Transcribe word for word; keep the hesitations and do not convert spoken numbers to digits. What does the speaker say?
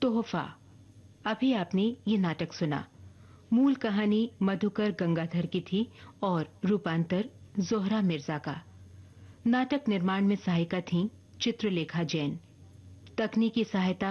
तोहफा। अभी आपने ये नाटक सुना। मूल कहानी मधुकर गंगाधर की थी और रूपांतर जोहरा मिर्जा का। नाटक निर्माण में सहायिका थीं चित्रलेखा जैन। तकनीकी सहायता